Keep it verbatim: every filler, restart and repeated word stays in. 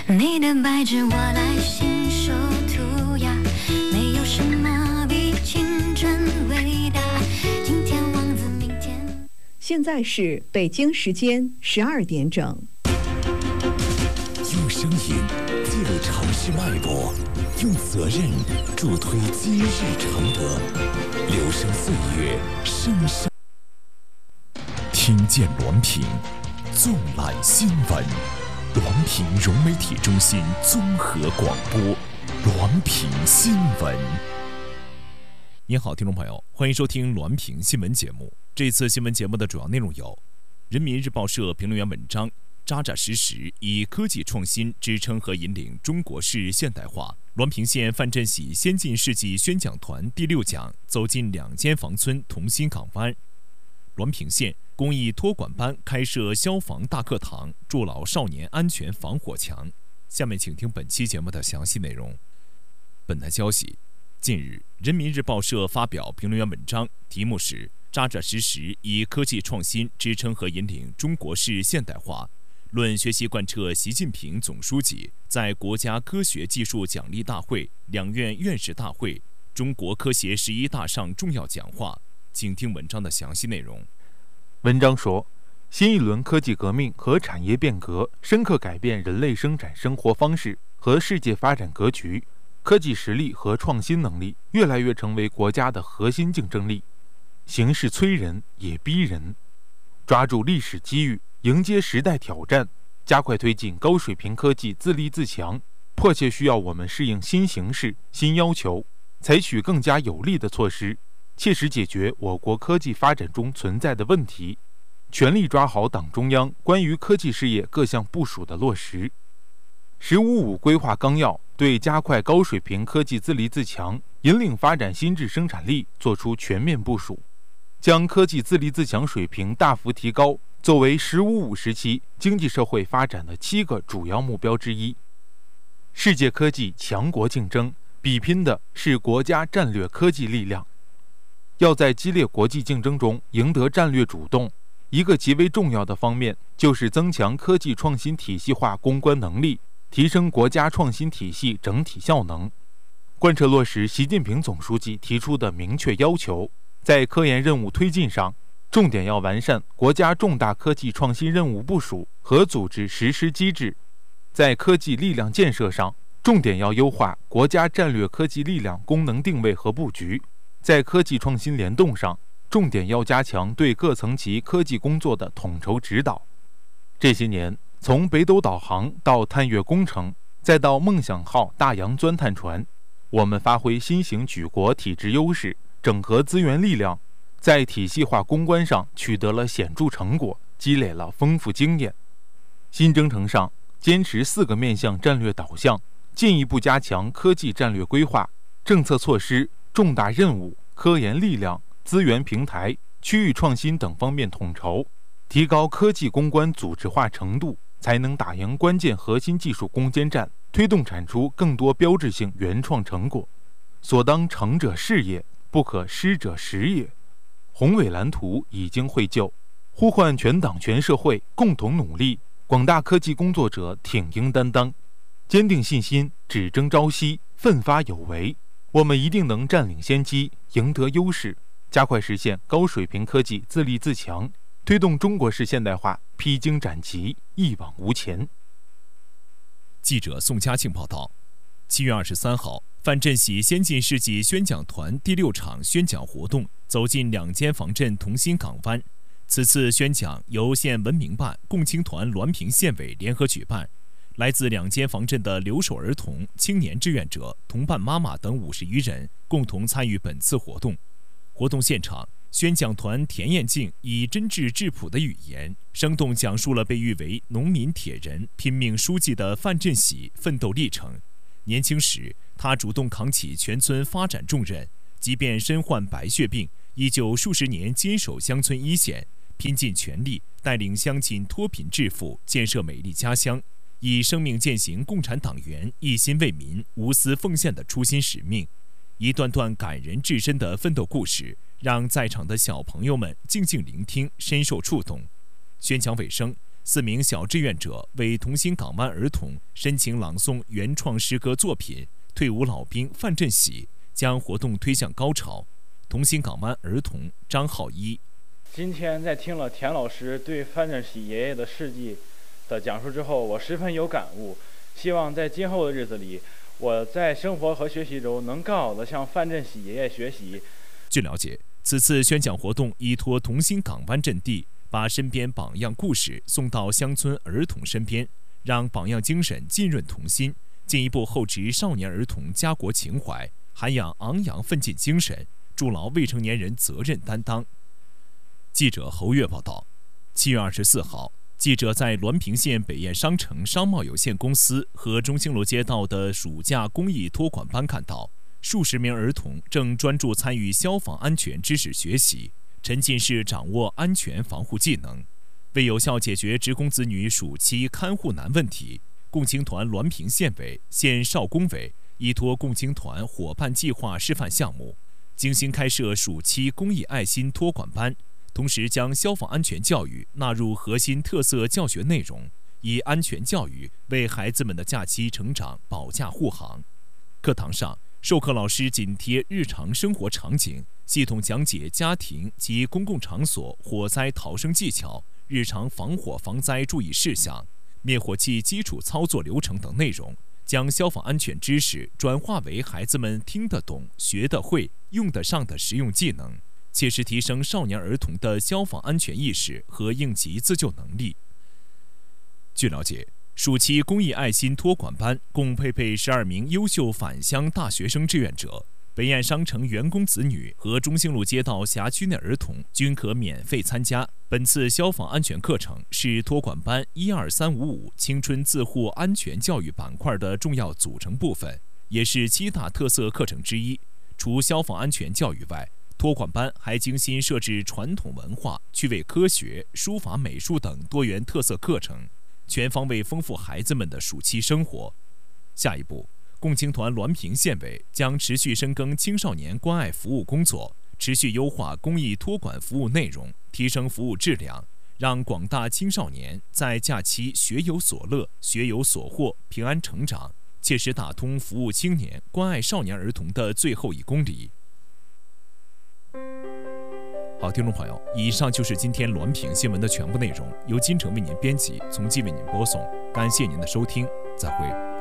你的白纸我来信手涂鸦，没有什么比青春伟大。今天王子，明天。 现在是北京时间十二点整。 用声音记录城市脉搏，用责任助推今日承德，留声岁月，声声。听见滦平，纵览新闻。滦平融媒体中心综合广播，滦平新闻。您好，听众朋友，欢迎收听滦平新闻节目。这次新闻节目的主要内容有：人民日报社评论员文章，扎扎实实以科技创新支撑和引领中国式现代化。滦平县范振喜先进事迹宣讲团第六讲走进两间房村同心港湾。滦平县公益托管班开设消防大课堂，助老少年安全防火墙。下面请听本期节目的详细内容。本台消息，近日人民日报社发表评论员文章，题目是扎扎实实以科技创新支撑和引领中国式现代化，论学习贯彻习近平总书记在国家科学技术奖励大会、两院院士大会、中国科协十一大上重要讲话。请听文章的详细内容。 文章说，新一轮科技革命和产业变革深刻改变人类生产生活方式和世界发展格局，科技实力和创新能力越来越成为国家的核心竞争力。形势催人也逼人，抓住历史机遇，迎接时代挑战，加快推进高水平科技自立自强，迫切需要我们适应新形势、新要求，采取更加有力的措施，切实解决我国科技发展中存在的问题，全力抓好党中央关于科技事业各项部署的落实。十五五规划纲要对加快高水平科技自立自强、引领发展新质生产力作出全面部署，将科技自立自强水平大幅提高作为十五五时期经济社会发展的七个主要目标之一。世界科技强国竞争比拼的是国家战略科技力量，要在激烈国际竞争中赢得战略主动，一个极为重要的方面就是增强科技创新体系化攻关能力，提升国家创新体系整体效能。贯彻落实习近平总书记提出的明确要求，在科研任务推进上，重点要完善国家重大科技创新任务部署和组织实施机制；在科技力量建设上，重点要优化国家战略科技力量功能定位和布局；在科技创新联动上，重点要加强对各层级科技工作的统筹指导。这些年，从北斗导航到探月工程，再到梦想号大洋钻探船，我们发挥新型举国体制优势，整合资源力量，在体系化攻关上取得了显著成果，积累了丰富经验。新征程上，坚持四个面向战略导向，进一步加强科技战略规划、政策措施、重大任务、科研力量、资源平台、区域创新等方面统筹，提高科技攻关组织化程度，才能打赢关键核心技术攻坚战，推动产出更多标志性原创成果。所当成者事业，不可失者时也。宏伟蓝图已经绘就，呼唤全党全社会共同努力，广大科技工作者挺膺担当，坚定信心，只争朝夕，奋发有为。我们一定能占领先机，赢得优势，加快实现高水平科技自立自强，推动中国式现代化披荆斩棘，一往无前。 记者宋佳庆报道，七月二十三号，范振喜先进事迹宣讲团第六场宣讲活动走进两间房镇同心港湾。此次宣讲由县文明办、共青团滦平县委联合举办，来自两间房镇的留守儿童、青年志愿者、同伴妈妈等五十余人共同参与本次活动。活动现场，宣讲团田艳静以真挚质朴的语言，生动讲述了被誉为农民铁人、拼命书记的范振喜奋斗历程。年轻时，他主动扛起全村发展重任，即便身患白血病，依旧数十年坚守乡村一线，拼尽全力带领乡亲脱贫致富，建设美丽家乡，以生命践行共产党员一心为民、无私奉献的初心使命。一段段感人至深的奋斗故事，让在场的小朋友们静静聆听，深受触动。宣讲尾声， 四名小志愿者为同心港湾儿童申请朗诵原创诗歌作品。退伍老兵范振喜将活动推向高潮。同心港湾儿童张浩一， 今天在听了田老师对范振喜爷爷的事迹的讲述之后，我十分有感悟。希望在今后的日子里，我在生活和学习中能更好地向范振喜爷爷学习。 据了解，此次宣讲活动依托同心港湾阵地，把身边榜样故事送到乡村儿童身边，让榜样精神浸润童心，进一步厚植少年儿童家国情怀，涵养昂扬奋进精神，筑牢未成年人责任担当。记者侯月报道，七月二十四号，记者在滦平县北堰商城商贸有限公司和中兴路街道的暑假公益托管班看到，数十名儿童正专注参与消防安全知识学习，沉浸式掌握安全防护技能。为有效解决职工子女暑期看护难问题，共青团滦平县委、县少工委依托共青团伙伴计划示范项目，精心开设暑期公益爱心托管班，同时将消防安全教育纳入核心特色教学内容，以安全教育为孩子们的假期成长保驾护航。课堂上，授课老师紧贴日常生活场景，系统讲解家庭及公共场所火灾逃生技巧、日常防火防灾注意事项、灭火器基础操作流程等内容，将消防安全知识转化为孩子们听得懂、学得会、用得上的实用技能，切实提升少年儿童的消防安全意识和应急自救能力。据了解，暑期公益爱心托管班共配备十二名优秀返乡大学生志愿者，北堰商城员工子女和中兴路街道辖区内儿童均可免费参加。本次消防安全课程是托管班一二三五五青春自护安全教育板块的重要组成部分，也是七大特色课程之一。除消防安全教育外，托管班还精心设置传统文化、趣味科学、书法美术等多元特色课程，全方位丰富孩子们的暑期生活。下一步，共青团滦平县委将持续深耕青少年关爱服务工作，持续优化公益托管服务内容，提升服务质量，让广大青少年在假期学有所乐、学有所获，平安成长，切实打通服务青年、关爱少年儿童的最后一公里。好，听众朋友，以上就是今天滦平新闻的全部内容，由金城为您编辑，从季为您播送。感谢您的收听，再会。